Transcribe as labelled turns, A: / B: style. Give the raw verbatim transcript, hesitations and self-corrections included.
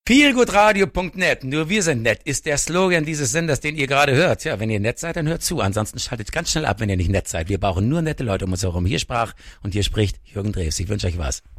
A: feelgoodradio punkt net, nur wir sind nett, ist der Slogan dieses Senders, den ihr gerade hört. Ja, wenn ihr nett seid, dann hört zu. Ansonsten schaltet ganz schnell ab, wenn ihr nicht nett seid. Wir brauchen nur nette Leute um uns herum. Hier sprach und hier spricht Jürgen Drews. Ich wünsche euch was.